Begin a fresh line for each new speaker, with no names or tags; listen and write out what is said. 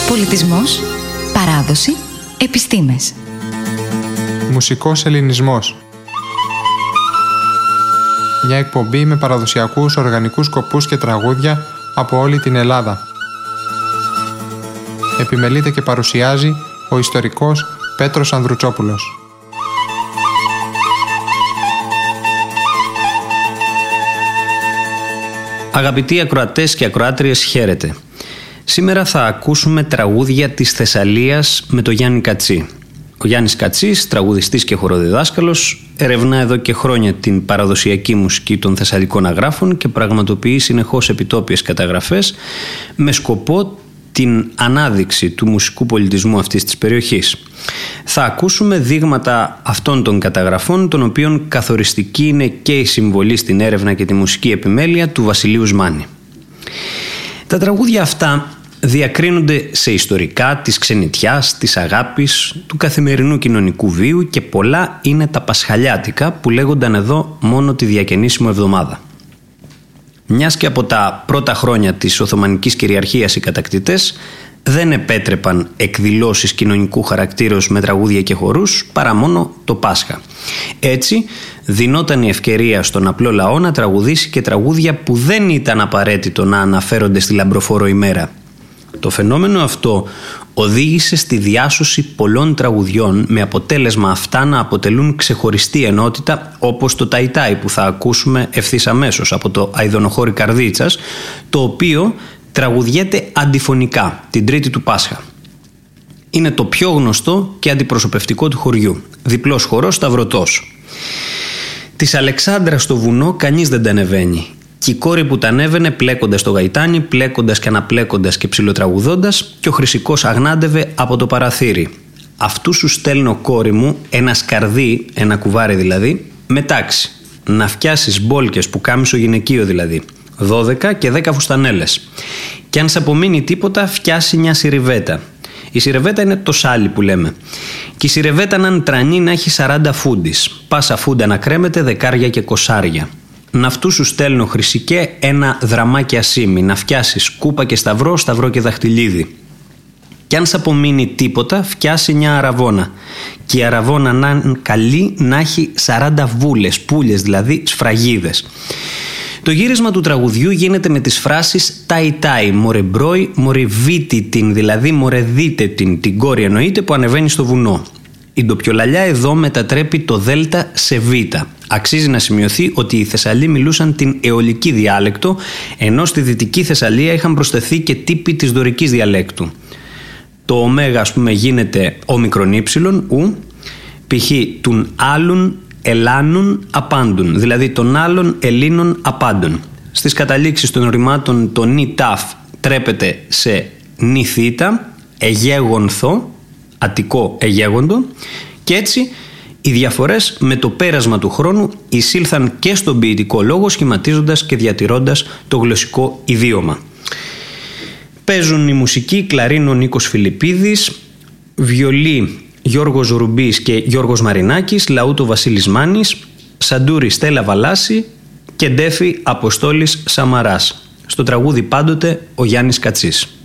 Πολιτισμός, παράδοση, επιστήμες.
Μουσικός ελληνισμός. Μια εκπομπή με παραδοσιακούς οργανικούς σκοπούς και τραγούδια από όλη την Ελλάδα. Επιμελείται και παρουσιάζει ο ιστορικός Πέτρος Ανδρουτσόπουλος.
Αγαπητοί ακροατές και ακροάτριες, χαίρετε. Σήμερα θα ακούσουμε τραγούδια της Θεσσαλίας με τον Γιάννη Κατσή. Ο Γιάννης Κατσής, τραγουδιστής και χοροδιδάσκαλος, ερευνά εδώ και χρόνια την παραδοσιακή μουσική των θεσσαλικών αγράφων και πραγματοποιεί συνεχώς επιτόπιες καταγραφές με σκοπό την ανάδειξη του μουσικού πολιτισμού αυτής της περιοχής. Θα ακούσουμε δείγματα αυτών των καταγραφών, των οποίων καθοριστική είναι και η συμβολή στην έρευνα και τη μουσική επιμέλεια του Βασιλείου Σμάνη. Τα τραγούδια αυτά διακρίνονται σε ιστορικά της ξενιτιάς, της αγάπης, του καθημερινού κοινωνικού βίου και πολλά είναι τα πασχαλιάτικα που λέγονταν εδώ μόνο τη διακαινήσιμο εβδομάδα. Μιας και από τα πρώτα χρόνια της Οθωμανικής κυριαρχίας οι κατακτητές δεν επέτρεπαν εκδηλώσεις κοινωνικού χαρακτήρως με τραγούδια και χορούς παρά μόνο το Πάσχα. Έτσι δινόταν η ευκαιρία στον απλό λαό να τραγουδήσει και τραγούδια που δεν ήταν απαραίτητο να αναφέρονται στη λαμπροφόρο ημέρα. Το φαινόμενο αυτό οδήγησε στη διάσωση πολλών τραγουδιών με αποτέλεσμα αυτά να αποτελούν ξεχωριστή ενότητα, όπως το Ταϊτάι που θα ακούσουμε ευθύς αμέσως από το Αηδονοχώρι Καρδίτσας, το οποίο τραγουδιέται αντιφωνικά την Τρίτη του Πάσχα. Είναι το πιο γνωστό και αντιπροσωπευτικό του χωριού, διπλός χορός σταυρωτός. Της Αλεξάνδρας στο βουνό κανείς δεν τα ανεβαίνει. Και η κόρη που τα ανέβαινε πλέκοντας το γαϊτάνι, πλέκοντας και αναπλέκοντας και ψιλοτραγουδώντας, και ο Χρυσικός αγνάντευε από το παραθύρι. Αυτού σου στέλνω, κόρη μου, ένα σκαρδί, ένα κουβάρι δηλαδή, με τάξη. Να φτιάσεις μπόλκες που κάμισο γυναικείο δηλαδή. 12 και 10 φουστανέλες. Και αν σε απομείνει τίποτα, φτιάσει μια σιριβέτα. Η σιρεβέτα είναι το σάλι που λέμε. Και η σιρεβέτα να είναι τρανή, να έχει 40 φούντις. Πάσα φούντα να κρέμεται, δεκάρια και κοσάρια. Να αυτού σου στέλνω, Χρυσικέ, ένα δραμάκι ασίμι, να φτιάσεις κούπα και σταυρό, σταυρό και δαχτυλίδι. Κι αν σ' απομείνει τίποτα, φτιάσει μια αραβώνα. Και η αραβώνα να είναι καλή, να έχει 40 βούλες, πουλιες δηλαδή, σφραγίδες. Το γύρισμα του τραγουδιού γίνεται με τις φράσεις «Ταϊτάι, μωρε μπρόι, μωρε βίτη την», δηλαδή «μωρε δείτε την κόρη εννοείται που ανεβαίνει στο βουνό». Η ντοπιολαλιά εδώ μετατρέπει το δέλτα σε βήτα. Αξίζει να σημειωθεί ότι οι Θεσσαλοί μιλούσαν την αιωλική διάλεκτο, ενώ στη δυτική Θεσσαλία είχαν προσθεθεί και τύποι της δωρικής διαλέκτου. Το ωμέγα, ας πούμε, γίνεται όμικρον ύψιλον, ου, π.χ. «τουν άλλουν ελάνουν απάντουν», δηλαδή «των άλλων Ελλήνων απάντων». Στις καταλήξεις των ρημάτων το νι ταφ τρέπεται σε νι θήτα, εγέγονθο, αττικό εγέγοντο, και έτσι οι διαφορές με το πέρασμα του χρόνου εισήλθαν και στον ποιητικό λόγο, σχηματίζοντας και διατηρώντας το γλωσσικό ιδίωμα. Παίζουν η μουσική κλαρίνο Νίκος Φιλιππίδης, βιολί Γιώργος Ρουμπής και Γιώργος Μαρινάκης, λαούτο Βασίλης Μάνης, σαντούρι Στέλλα Βαλάση και ντέφι Αποστόλης Σαμαράς. Στο τραγούδι πάντοτε ο Γιάννης Κατσής.